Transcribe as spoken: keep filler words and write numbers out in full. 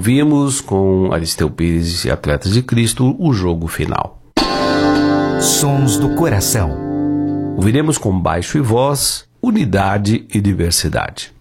ouvimos com Aristeu Pires e Atletas de Cristo, O Jogo Final. Sons do Coração. Ouviremos com baixo e voz, Unidade e Diversidade.